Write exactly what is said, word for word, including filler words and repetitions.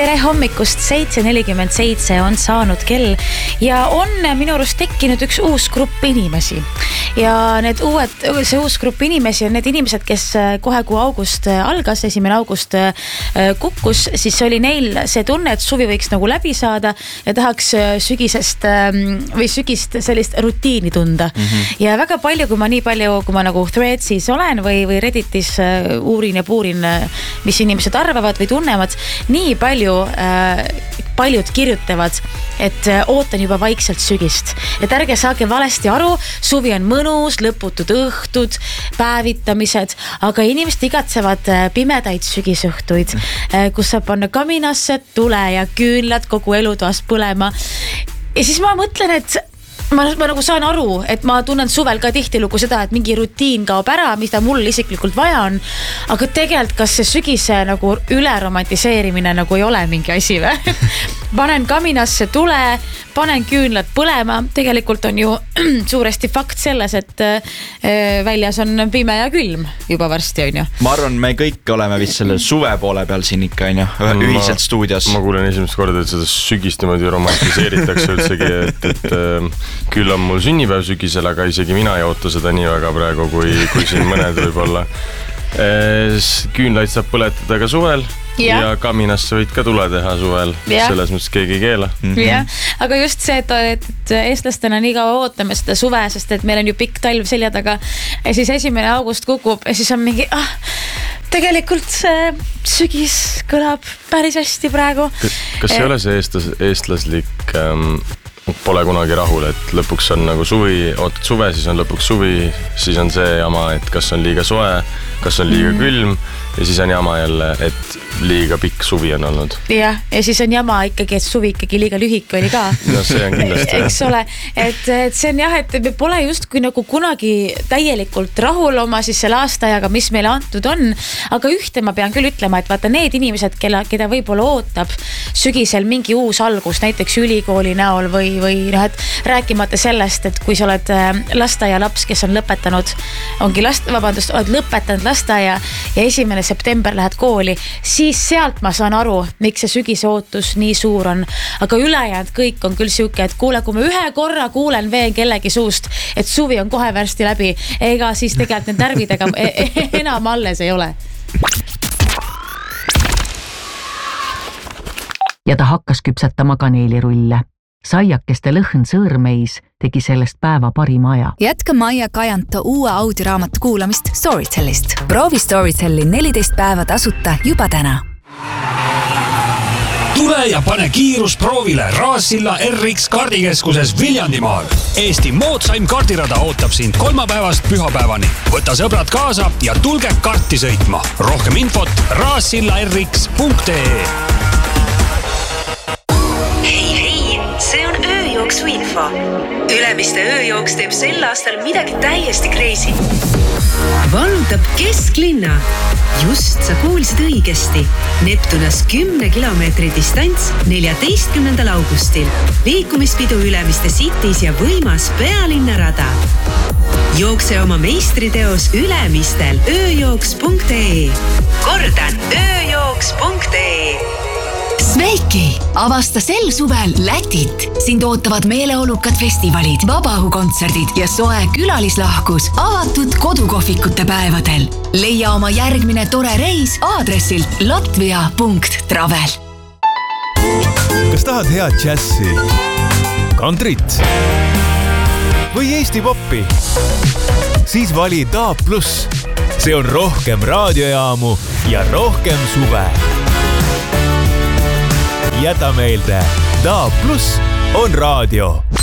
tere hommikust, seitse nelikümmend seitse on saanud kell ja on minu arust tekkinud üks uus grupp inimesi. Ja need uued, see uus grupp inimesi on need inimesed, kes kohe kui august algas, esimene august kukkus, siis oli neil see tunne, et suvi võiks nagu läbi saada ja tahaks sügisest või sügist sellist rutiini tunda. Mm-hmm. Ja väga palju, kui ma nii palju, kui ma nagu Threadsis olen või, või Redditis uurin ja puurin, mis inimesed arvavad või tunnevad, nii palju paljud kirjutavad, et ootan juba vaikselt sügist. Et ärge saage valesti aru, suvi on mõnus, lõputud õhtud, päevitamised, aga inimesed igatsevad pimedaid sügisõhtuid, kus saab panna kaminasse tule ja küünlad kogu elutoas põlema. Ja siis ma mõtlen, et Ma, ma nagu saan aru, et ma tunnen suvel ka tihtilugu seda, et mingi rutiin kaob ära, mida mul isiklikult vaja on, aga tegelikult kas see sügise nagu üle romantiseerimine nagu ei ole mingi asi või? Panen kaminasse tule, panen küünlad põlema, tegelikult on ju suuresti fakt selles, et väljas on pime ja külm juba varsti on ju. Ma arvan, me kõik oleme vist selle suve poole peal siin ikka on ju, ühiselt ma, stuudios. Ma kuulen esimest korda, et seda sügist niimoodi romantiseeritakse üldsegi, et, et küll on mul sünnipäev sügisel, aga isegi mina ei oota seda nii väga praegu, kui, kui siin mõned võib-olla. Küünlaid saab põletada ka suvel ja, ja kaminasse võid ka tule teha suvel, ja. Selles mõttes keegi ei keela. Mm-hmm. Ja, aga just see, et, et eestlastena nii kaua ootame seda suve, sest et meil on ju pikk talv selja taga ja siis esimene august kukub ja siis on mingi, ah, tegelikult see sügis kõlab päris hästi praegu. Kas, kas ei ole see eestlas, eestlaslik... Ähm, pole kunagi rahul, et lõpuks on nagu suvi, ootad suve, siis on lõpuks suvi, siis on see jama, et kas on liiga soe, kas on liiga külm ja siis on jama jälle, et liiga pikk suvi on olnud. Ja, ja siis on jama ikkagi, et suvi ikkagi liiga lühik oli ka. No see on kindlasti. Eks ole, et, et see on jah, et me pole just kui nagu kunagi täielikult rahul oma siis selle aastaajaga, mis meile antud on, aga ühte ma pean küll ütlema, et vaata need inimesed, keda, keda võib-olla ootab sügisel mingi uus algus, näiteks ülikooli näol või või noh, et rääkimata sellest, et kui sa oled lasteaia laps, kes on lõpetanud, ongi last, vabandust, oled lõpetanud lasteaia ja esimene september lähed kooli, siis sealt ma saan aru, miks see sügise ootus nii suur on. Aga ülejäänud kõik on küll siuke, et kuule, kui ma ühe korra kuulen veel kellegi suust, et suvi on kohe värsti läbi, ega siis tegelikult need närvidega enam alles ei ole. Ja ta hakkas küpsetama kaneelirulle. Saiakeste lõhn sõõrmeis tegi sellest päeva parima aja. Jätka Maia Kajanta uue audioraamatu kuulamist Storytellist. Proovi Storytelli neliteist päeva tasuta juba täna. Tule ja pane kiirus proovile Raassilla R X kaardikeskuses Viljandimaal. Eesti moodsaim kaardirada ootab sind kolmapäevast pühapäevani. Võta sõbrad kaasa ja tulge karti sõitma. Rohkem infot raassilla r x punkt e e. See on ööjooksu info. Ülemiste ööjooks teeb sel aastal midagi täiesti crazy. Vallutab kesklinna. Just sa kuulsid õigesti. Neptunas kümne kilomeetri distants neljateistkümnendal augustil. Liikumispidu Ülemiste Cities ja võimas pealinnarada. Jookse oma meistriteos Ülemistel ööjooks punkt e e. Kordan ööjooks punkt e e. Sveiki! Avasta sel suvel Lätit. Sind ootavad meeleolukad festivalid, vabaõhukontserdid ja soe külalislahkus avatud kodukohvikute päevadel. Leia oma järgmine tore reis aadressilt latvia punkt travel. Kas tahad head džässi, kantrit või Eesti poppi? Siis vali D A plus. See on rohkem raadiojaamu ja rohkem suve. Jäta meelde, D A plus on raadio.